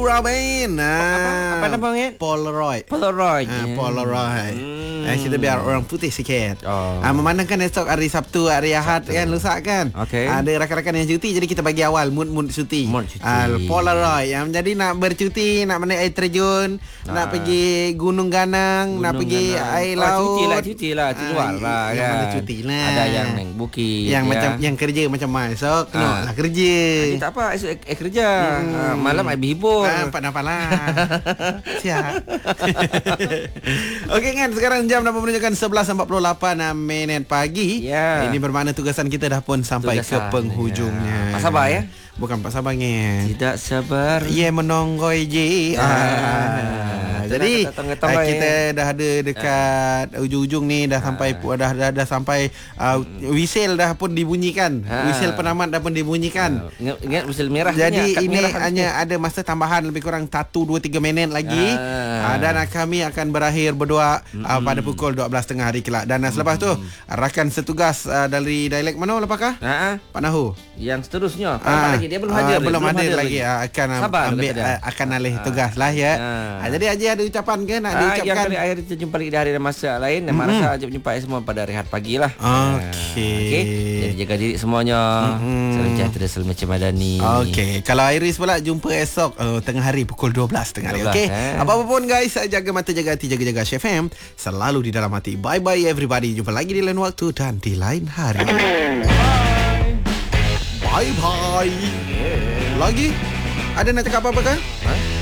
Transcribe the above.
Ramin. Apa nama ni? Polaroid. Polaroid. Polaroid. Kita biar orang putih sikit. Oh. Memandangkan esok hari Sabtu, hari Ahad kan, lusa kan. Okey. Ada rakan-rakan yang cuti, jadi kita bagi awal mood cuti. Mood cuti. Polaroid. Jadi nak bercuti, nak menaik air terjun, nak pergi Gunung Ganang, nak pergi air laut. Cuti lah. Luar lah yang kan. mana cuti lah. Ada yang naik bukit. Yang macam yang kerja macam esok kena lah kerja. Tak apa, esok kerja. Malam I berhibur. Nampak lah. Siap. Okey kan, sekarang jam dah menunjukkan 11.48 minit pagi. Ya. Ini bermakna tugasan kita dah pun sampai ke penghujungnya. Pak sabar ya. Bukan Pak Sabar ni. Tidak sabar. Ia menonggoi je. Jadi kita dah ada dekat ujung-ujung ni, dah sampai dah sampai whistle dah pun dibunyikan. Whistle penamat dah pun dibunyikan. Ingat whistle merah. Jadi ini hanya ada masa tambahan lebih kurang 1-2-3 minit lagi. Dan kami akan berakhir berdua pada pukul 12.30 hari kelak. Dan selepas tu rakan setugas dari dialek mana lepakah? Pak Nahu. Yang seterusnya dia belum hadir. Belum hadir lagi. Akan ambil akan alih tugas lah ya. Jadi Haji ada ucapan ke nak diucapkan? Yang kali akhir kita jumpa lagi di hari dan masa lain. Dan rasa ajak jumpa semua pada rehat pagi lah. Okey. Jadi jaga diri semuanya. Salam sejahtera, salam macam madani. Okey. Kalau Iris pula jumpa esok tengah hari pukul 12 tengah hari. Okey. Apa-apa pun guys, jaga mata, jaga hati, jaga Shef FM. Selalu di dalam hati. Bye-bye everybody. Jumpa lagi di lain waktu dan di lain hari. Bye-bye. Lagi? Ada nak cakap apa-apa kan?